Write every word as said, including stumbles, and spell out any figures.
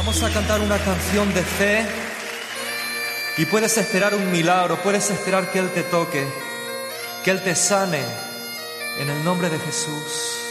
Vamos a cantar una canción de fe y puedes esperar un milagro, puedes esperar que Él te toque, que Él te sane en el nombre de Jesús.